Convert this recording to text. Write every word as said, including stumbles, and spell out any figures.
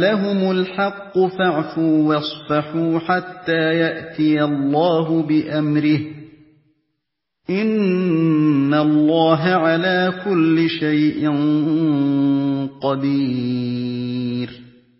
لهم الحق فاعفوا واصفحوا حتى يأتي الله بأمره إن الله على كل شيء قدير